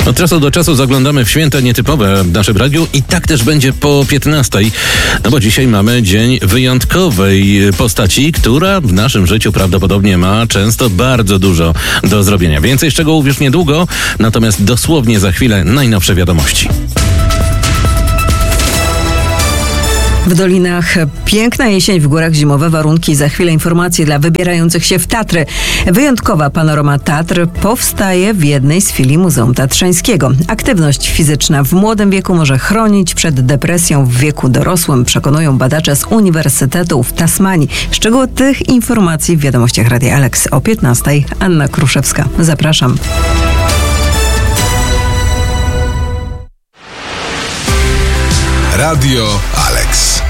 Od czasu do czasu zaglądamy w święta nietypowe w naszym radiu i tak też będzie po 15. No bo dzisiaj mamy dzień wyjątkowej postaci, która w naszym życiu prawdopodobnie ma często bardzo dużo do zrobienia. Więcej szczegółów już niedługo, natomiast dosłownie za chwilę najnowsze wiadomości. W dolinach piękna jesień, w górach zimowe warunki. Za chwilę informacje dla wybierających się w Tatry. Wyjątkowa panorama Tatr powstaje w jednej z filii Muzeum Tatrzańskiego. Aktywność fizyczna w młodym wieku może chronić przed depresją w wieku dorosłym, przekonują badacze z Uniwersytetu w Tasmanii. Szczegóły tych informacji w wiadomościach Radia Alex o 15. Anna Kruszewska. Zapraszam. Radio Alex.